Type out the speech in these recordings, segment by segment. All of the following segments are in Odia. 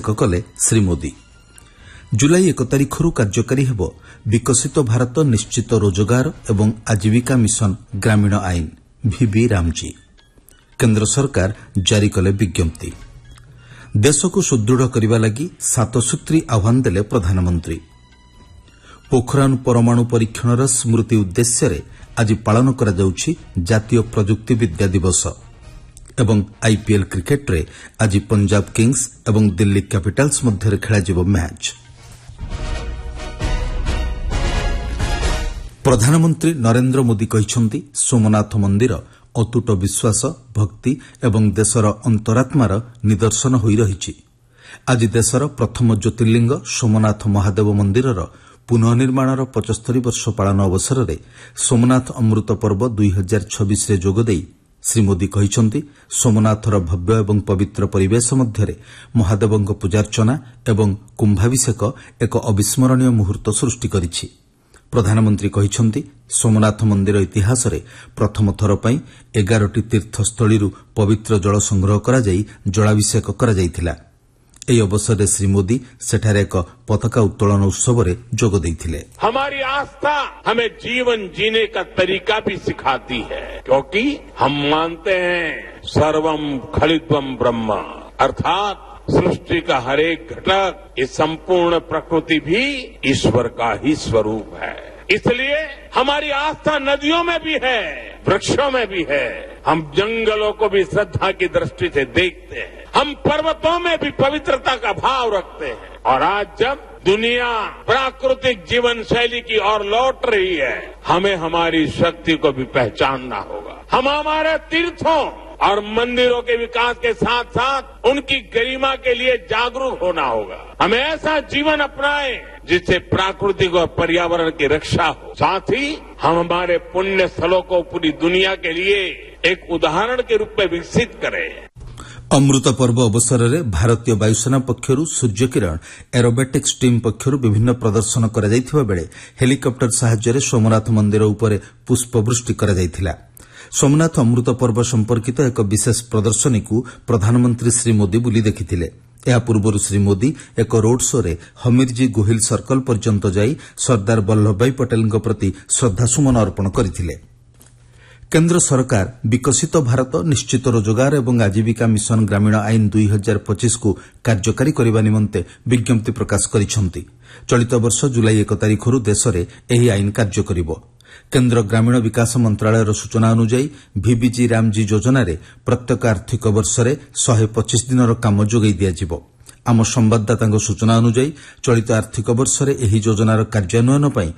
ଉଲ୍ଲେଖ କଲେ ଶ୍ରୀ ମୋଦି। ଜୁଲାଇ 1 ତାରିଖରୁ କାର୍ଯ୍ୟକାରୀ ହେବ ବିକଶିତ ଭାରତ ନିଶ୍ଚିତ ରୋଜଗାର ଏବଂ ଆଜୀବିକା ମିଶନ ଗ୍ରାମୀଣ ଆଇନ ଭିବି ରାମଜୀ। କେନ୍ଦ୍ର ସରକାର ଜାରି କଲେ ବିଜ୍ଞପ୍ତି। ଦେଶକୁ ସୁଦୃଢ଼ କରିବା ଲାଗି 7 ସୂତ୍ରୀ ଆହ୍ୱାନ ଦେଲେ ପ୍ରଧାନମନ୍ତ୍ରୀ। ପୋଖରାନ ପରମାଣୁ ପରୀକ୍ଷଣର ସ୍ମୃତି ଉଦ୍ଦେଶ୍ୟରେ ଆଜି ପାଳନ କରାଯାଉଛି ଜାତୀୟ ପ୍ରଯୁକ୍ତି ବିଦ୍ୟା ଦିବସ। ଏବଂ ଆଇପିଏଲ୍ କ୍ରିକେଟରେ ଆଜି ପଞ୍ଜାବ କିଙ୍ଗ୍ସ ଏବଂ ଦିଲ୍ଲୀ କ୍ୟାପିଟାଲ୍ସ ମଧ୍ୟରେ ଖେଳାଯିବ ମ୍ୟାଚ୍। ପ୍ରଧାନମନ୍ତ୍ରୀ ନରେନ୍ଦ୍ର ମୋଦି କହିଛନ୍ତି ସୋମନାଥ ମନ୍ଦିର ଅତୁଟ ବିଶ୍ୱାସ, ଭକ୍ତି ଏବଂ ଦେଶର ଅନ୍ତରାତ୍ମାର ନିଦର୍ଶନ ହୋଇ ରହିଛି। ଆଜି ଦେଶର ପ୍ରଥମ ଜ୍ୟୋତିର୍ଲିଙ୍ଗ ସୋମନାଥ ମହାଦେବ ମନ୍ଦିରର ପୁନଃନିର୍ମାଣର 75 ବର୍ଷ ପାଳନ ଅବସରରେ ସୋମନାଥ ଅମୃତ ପର୍ବ 2026ରେ ଯୋଗଦେଇ ଶ୍ରୀ ମୋଦି କହିଛନ୍ତି ସୋମନାଥର ଭବ୍ୟ ଏବଂ ପବିତ୍ର ପରିବେଶ ମଧ୍ୟରେ ମହାଦେବଙ୍କ ପୂଜାର୍ଚ୍ଚନା ଏବଂ କୁମ୍ଭାଭିଷେକ ଏକ ଅବିସ୍ମରଣୀୟ ମୁହୂର୍ତ୍ତ ସୃଷ୍ଟି କରିଛି। ପ୍ରଧାନମନ୍ତ୍ରୀ କହିଛନ୍ତି ସୋମନାଥ ମନ୍ଦିର ଇତିହାସରେ ପ୍ରଥମ ଥର ପାଇଁ 11ଟି ତୀର୍ଥସ୍ଥଳୀରୁ ପବିତ୍ର ଜଳ ସଂଗ୍ରହ କରାଯାଇ ଜଳାଭିଷେକ କରାଯାଇଥିଲା। ଏହି ଅବସରରେ ଶ୍ରୀ ମୋଦି ସେଠାରେ ଏକ ପତାକା ଉତ୍ତୋଳନ ଉତ୍ସବରେ ଯୋଗ ଦେଇଥିଲେ। हमारी आस्था हमें जीवन जीने का तरीका भी सिखाती है, क्योंकि हम मानते हैं सर्वम खलित्वम ब्रह्म, अर्थात सृष्टि का हर एक घटक, ये संपूर्ण प्रकृति भी ईश्वर का ही स्वरूप है। इसलिए हमारी आस्था नदियों में भी है, वृक्षों में भी है। हम जंगलों को भी श्रद्धा की दृष्टि से देखते हैं। हम पर्वतों में भी पवित्रता का भाव रखते हैं। और आज जब दुनिया प्राकृतिक जीवन शैली की ओर लौट रही है, हमें हमारी शक्ति को भी पहचानना होगा। हम हमारे तीर्थों और मंदिरों के विकास के साथ साथ उनकी गरिमा के लिए जागरूक होना होगा। हमें ऐसा जीवन अपनाएं जिससे प्राकृतिक और पर्यावरण की रक्षा हो। साथ ही हम हमारे पुण्य स्थलों को पूरी दुनिया के लिए एक उदाहरण के रूप में विकसित करें। ଅମୃତ ପର୍ବ ଅବସରରେ ଭାରତୀୟ ବାୟୁସେନା ପକ୍ଷରୁ ସୂର୍ଯ୍ୟକିରଣ ଏରୋବେଟିକ୍ସ ଟିମ୍ ପକ୍ଷରୁ ବିଭିନ୍ନ ପ୍ରଦର୍ଶନ କରାଯାଇଥିବା ବେଳେ ହେଲିକପ୍ଟର ସାହାଯ୍ୟରେ ସୋମନାଥ ମନ୍ଦିର ଉପରେ ପୁଷ୍ପବୃଷ୍ଟି କରାଯାଇଥିଲା। ସୋମନାଥ ଅମୃତ ପର୍ବ ସମ୍ପର୍କିତ ଏକ ବିଶେଷ ପ୍ରଦର୍ଶନୀକୁ ପ୍ରଧାନମନ୍ତ୍ରୀ ଶ୍ରୀ ମୋଦି ବୁଲି ଦେଖିଥିଲେ। ଏହା ପୂର୍ବରୁ ଶ୍ରୀ ମୋଦି ଏକ ରୋଡ୍ ଶୋରେ ହମିରଜୀ ଗୋହିଲ ସର୍କଲ ପର୍ଯ୍ୟନ୍ତ ଯାଇ ସର୍ଦ୍ଦାର ବଲ୍ଲଭଭାଇ ପଟେଲଙ୍କ ପ୍ରତି ଶ୍ରଦ୍ଧାସୁମନ ଅର୍ପଣ କରିଥିଲେ। କେନ୍ଦ୍ର ସରକାର ବିକଶିତ ଭାରତ ନିଶ୍ଚିତ ରୋଜଗାର ଏବଂ ଆଜୀବିକା ମିଶନ ଗ୍ରାମୀଣ ଆଇନ 2025କୁ କାର୍ଯ୍ୟକାରୀ କରିବା ନିମନ୍ତେ ବିଜ୍ଞପ୍ତି ପ୍ରକାଶ କରିଛନ୍ତି। ଚଳିତ ବର୍ଷ ଜୁଲାଇ 1 ତାରିଖରୁ ଦେଶରେ ଏହି ଆଇନ କାର୍ଯ୍ୟ କରିବ। କେନ୍ଦ୍ର ଗ୍ରାମୀଣ ବିକାଶ ମନ୍ତ୍ରଣାଳୟର ସୂଚନା ଅନୁଯାୟୀ ଭିବିଜି ରାମଜୀ ଯୋଜନାରେ ପ୍ରତ୍ୟେକ ଆର୍ଥିକ ବର୍ଷରେ 125 ଦିନର କାମ ଯୋଗାଇ ଦିଆଯିବ। ଆମ ସମ୍ବାଦଦାତାଙ୍କ ସୂଚନା ଅନୁଯାୟୀ ଚଳିତ ଆର୍ଥିକ ବର୍ଷରେ ଏହି ଯୋଜନାର କାର୍ଯ୍ୟାନ୍ୱୟନ ପାଇଁ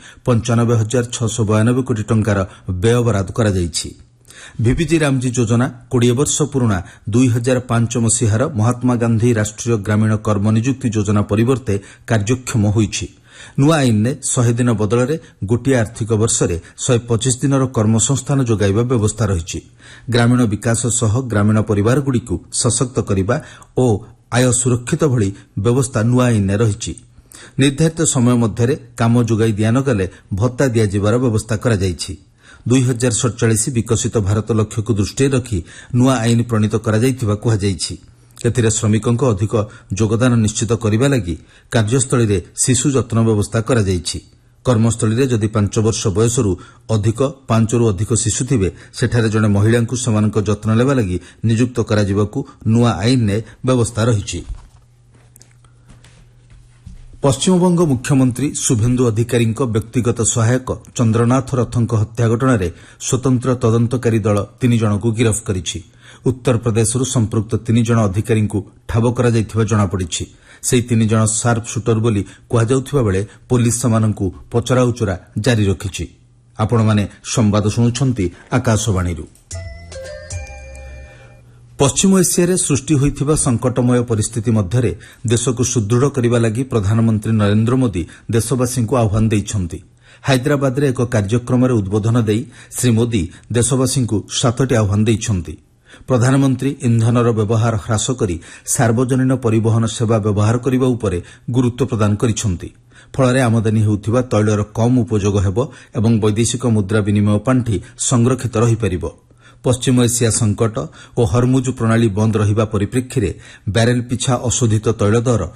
95,692 କୋଟି ଟଙ୍କାର ବ୍ୟୟବରାଦ କରାଯାଇଛି। ଭିବିଜି ରାମଜୀ ଯୋଜନା 20 ବର୍ଷ ପୁରୁଣା 2005 ମସିହାର ମହାତ୍ମାଗାନ୍ଧୀ ରାଷ୍ଟ୍ରୀୟ ଗ୍ରାମୀଣ କର୍ମନିଯୁକ୍ତି ଯୋଜନା ପରିବର୍ତ୍ତେ କାର୍ଯ୍ୟକ୍ଷମ ହୋଇଛି। ନୂଆ ଆଇନରେ 100 ଦିନ ବଦଳରେ ଗୋଟିଏ ଆର୍ଥିକ ବର୍ଷରେ 125 ଦିନର କର୍ମସଂସ୍ଥାନ ଯୋଗାଇବା ବ୍ୟବସ୍ଥା ରହିଛି। ଗ୍ରାମୀଣ ବିକାଶ ସହ ଗ୍ରାମୀଣ ପରିବାରଗୁଡ଼ିକୁ ସଶକ୍ତ କରିବା ଓ ଆୟ ସୁରକ୍ଷିତ ଭଳି ବ୍ୟବସ୍ଥା ନୂଆ ଆଇନରେ ରହିଛି। ନିର୍ଦ୍ଧାରିତ ସମୟ ମଧ୍ୟରେ କାମ ଯୋଗାଇ ଦିଆନଗଲେ ଭତ୍ତା ଦିଆଯିବାର ବ୍ୟବସ୍ଥା କରାଯାଇଛି। 2047 ବିକଶିତ ଭାରତ ଲକ୍ଷ୍ୟକୁ ଦୃଷ୍ଟିରେ ରଖି ନୂଆ ଆଇନ ପ୍ରଣୀତ କରାଯାଇଥିବା କୁହାଯାଇଛି। ଏଥିରେ ଶ୍ରମିକଙ୍କ ଅଧିକ ଯୋଗଦାନ ନିଶ୍ଚିତ କରିବା ଲାଗି କାର୍ଯ୍ୟସ୍ଥଳୀରେ ଶିଶୁ ଯତ୍ନ ବ୍ୟବସ୍ଥା କରାଯାଇଛି। କର୍ମସ୍ଥଳୀରେ ଯଦି 5 ବର୍ଷ ବୟସରୁ ଅଧିକ 5ରୁ ଅଧିକ ଶିଶୁ ଥିବେ ସେଠାରେ ଜଣେ ମହିଳାଙ୍କୁ ସେମାନଙ୍କ ଯତ୍ନ ନେବା ଲାଗି ନିଯୁକ୍ତ କରାଯିବାକୁ ନୂଆ ଆଇନରେ ବ୍ୟବସ୍ଥା ରହିଛି। ପଶ୍ଚିମବଙ୍ଗ ମୁଖ୍ୟମନ୍ତ୍ରୀ ଶୁଭେନ୍ଦୁ ଅଧିକାରୀଙ୍କ ବ୍ୟକ୍ତିଗତ ସହାୟକ ଚନ୍ଦ୍ରନାଥ ରଥଙ୍କ ହତ୍ୟା ଘଟଣାରେ ସ୍ୱତନ୍ତ୍ର ତଦନ୍ତକାରୀ ଦଳ 3 ଜଣଙ୍କୁ ଗିରଫ କରିଛି। ଉତ୍ତରପ୍ରଦେଶରୁ ସମ୍ପୃକ୍ତ 3 ଜଣ ଅଧିକାରୀଙ୍କୁ ଠାବ କରାଯାଇଥିବା ଜଣାପଡ଼ିଛି। ସେହି 3 ଜଣ ସାର୍ପ ସୁଟର ବୋଲି କୁହାଯାଉଥିବା ବେଳେ ପୋଲିସ ସେମାନଙ୍କୁ ପଚରାଉଚରା ଜାରି ରଖିଛି। ଆପଣମାନେ ସମ୍ବାଦ ଶୁଣୁଛନ୍ତି ଆକାଶବାଣୀରୁ। ପଶ୍ଚିମ ଏସିଆରେ ସୃଷ୍ଟି ହୋଇଥିବା ସଂକଟମୟ ପରିସ୍ଥିତି ମଧ୍ୟରେ ଦେଶକୁ ସୁଦୃଢ଼ କରିବା ଲାଗି ପ୍ରଧାନମନ୍ତ୍ରୀ ନରେନ୍ଦ୍ର ମୋଦି ଦେଶବାସୀଙ୍କୁ ଆହ୍ୱାନ ଦେଇଛନ୍ତି। ହାଇଦ୍ରାବାଦରେ ଏକ କାର୍ଯ୍ୟକ୍ରମରେ ଉଦ୍ବୋଧନ ଦେଇ ଶ୍ରୀ ମୋଦି ଦେଶବାସୀଙ୍କୁ 7ଟି ଆହ୍ୱାନ ଦେଇଛନ୍ତି। ପ୍ରଧାନମନ୍ତ୍ରୀ ଇନ୍ଧନର ବ୍ୟବହାର ହ୍ରାସ କରି ସାର୍ବଜନୀନ ପରିବହନ ସେବା ବ୍ୟବହାର କରିବା ଉପରେ ଗୁରୁତ୍ୱ ପ୍ରଦାନ କରିଛନ୍ତି। ଫଳରେ ଆମଦାନୀ ହେଉଥିବା ତୈଳର କମ୍ ଉପଯୋଗ ହେବ ଏବଂ ବୈଦେଶିକ ମୁଦ୍ରା ବିନିମୟ ପାଣ୍ଠି ସଂରକ୍ଷିତ ରହିପାରିବ। ପଶ୍ଚିମ ଏସିଆ ସଂକଟ ଓ ହରମୁଜ ପ୍ରଣାଳୀ ବନ୍ଦ ରହିବା ପରିପ୍ରେକ୍ଷୀରେ ବ୍ୟାରେଲ ପିଛା ଅଶୋଧିତ ତୈଳ ଦର